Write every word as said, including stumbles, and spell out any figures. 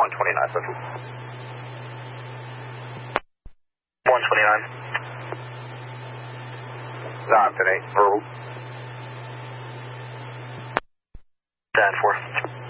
one twenty-nine, Central. one twenty-nine. Nine ten eight, verbal. ten four.